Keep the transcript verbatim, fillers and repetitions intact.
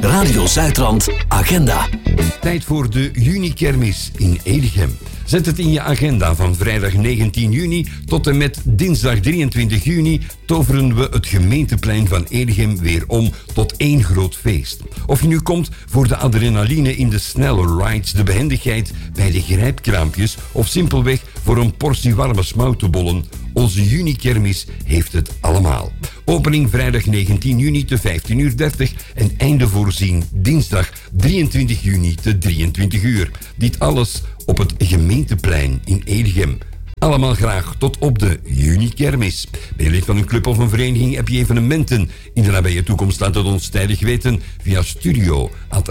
Radio Zuidrand Agenda. Tijd voor de juni-kermis in Edegem. Zet het in je agenda. Van vrijdag negentien juni tot en met dinsdag drieëntwintig juni toveren we het gemeenteplein van Edegem weer om tot één groot feest. Of je nu komt voor de adrenaline in de snelle rides, de behendigheid bij de grijpkraampjes of simpelweg voor een portie warme smoutenbollen, onze juni-kermis heeft het allemaal. Opening vrijdag negentien juni te vijftien uur dertig en einde voorzien dinsdag drieëntwintig juni te drieëntwintig uur. Dit alles op het gemeenteplein in Edegem. Allemaal graag tot op de juni-kermis. Ben je lid van een club of een vereniging? Heb je evenementen in de nabije toekomst? Laat het ons tijdig weten via studio